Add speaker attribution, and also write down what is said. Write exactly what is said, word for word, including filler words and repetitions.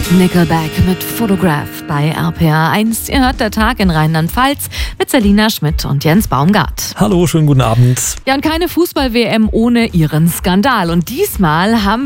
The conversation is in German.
Speaker 1: Nickelback mit Photograph bei R P R eins. Ihr hört der Tag in Rheinland-Pfalz mit Selina Schmidt und Jens Baumgart.
Speaker 2: Hallo, schönen guten Abend.
Speaker 1: Ja, und keine Fußball-W M ohne ihren Skandal. Und diesmal haben